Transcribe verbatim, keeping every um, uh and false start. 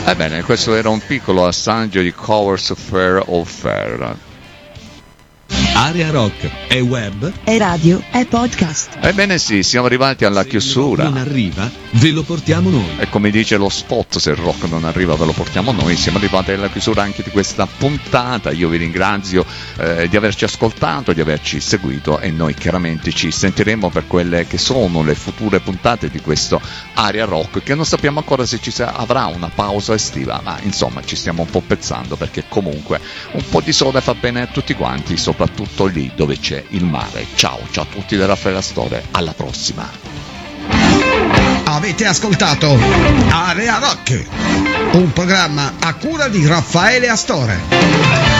Ebbene, questo era un piccolo assaggio di Covers Fair of Fair. Area Rock è web, è radio, è podcast. Ebbene sì, siamo arrivati alla se chiusura. non arriva, ve lo portiamo noi. E come dice lo spot, se il rock non arriva ve lo portiamo noi. Siamo arrivati alla chiusura anche di questa puntata. Io vi ringrazio eh, di averci ascoltato, di averci seguito, e noi chiaramente ci sentiremo per quelle che sono le future puntate di questo Area Rock, che non sappiamo ancora se ci avrà una pausa estiva, ma insomma ci stiamo un po' pensando, perché comunque un po' di sole fa bene a tutti quanti, soprattutto lì dove c'è il mare. Ciao, ciao a tutti da Raffaele Astore, alla prossima. Avete ascoltato Area Rock, un programma a cura di Raffaele Astore.